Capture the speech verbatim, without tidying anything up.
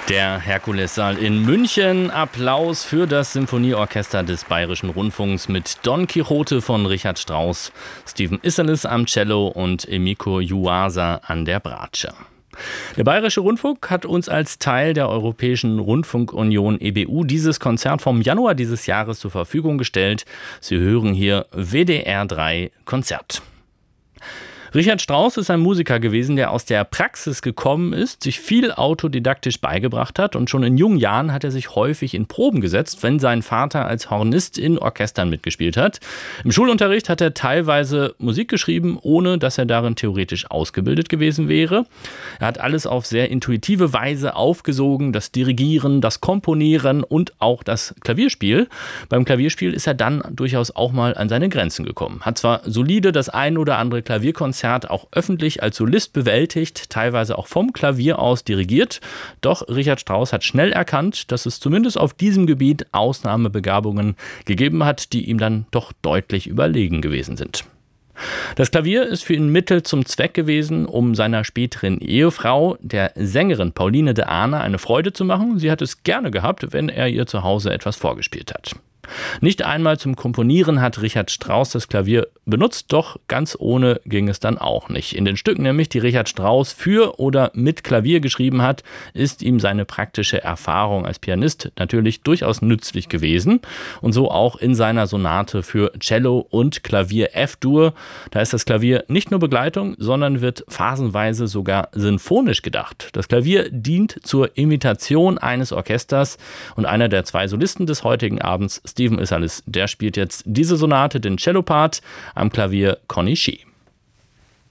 Der Herkulessaal in München. Applaus für das Symphonieorchester des Bayerischen Rundfunks mit Don Quixote von Richard Strauss, Stephen Isserlis am Cello und Emiko Yuasa an der Bratsche. Der Bayerische Rundfunk hat uns als Teil der Europäischen Rundfunkunion E B U dieses Konzert vom Januar dieses Jahres zur Verfügung gestellt. Sie hören hier W D R drei Konzert. Richard Strauss ist ein Musiker gewesen, der aus der Praxis gekommen ist, sich viel autodidaktisch beigebracht hat und schon in jungen Jahren hat er sich häufig in Proben gesetzt, wenn sein Vater als Hornist in Orchestern mitgespielt hat. Im Schulunterricht hat er teilweise Musik geschrieben, ohne dass er darin theoretisch ausgebildet gewesen wäre. Er hat alles auf sehr intuitive Weise aufgesogen, das Dirigieren, das Komponieren und auch das Klavierspiel. Beim Klavierspiel ist er dann durchaus auch mal an seine Grenzen gekommen. Hat zwar solide das ein oder andere Klavierkonzert auch öffentlich als Solist bewältigt, teilweise auch vom Klavier aus dirigiert. Doch Richard Strauss hat schnell erkannt, dass es zumindest auf diesem Gebiet Ausnahmebegabungen gegeben hat, die ihm dann doch deutlich überlegen gewesen sind. Das Klavier ist für ihn Mittel zum Zweck gewesen, um seiner späteren Ehefrau, der Sängerin Pauline de Ahna, eine Freude zu machen. Sie hat es gerne gehabt, wenn er ihr zu Hause etwas vorgespielt hat. Nicht einmal zum Komponieren hat Richard Strauss das Klavier benutzt, doch ganz ohne ging es dann auch nicht. In den Stücken nämlich, die Richard Strauss für oder mit Klavier geschrieben hat, ist ihm seine praktische Erfahrung als Pianist natürlich durchaus nützlich gewesen. Und so auch in seiner Sonate für Cello und Klavier F-Dur. Da ist das Klavier nicht nur Begleitung, sondern wird phasenweise sogar sinfonisch gedacht. Das Klavier dient zur Imitation eines Orchesters und einer der zwei Solisten des heutigen Abends, Stephen Isserlis, der spielt jetzt diese Sonate, den Cello-Part, am Klavier Conny Shee.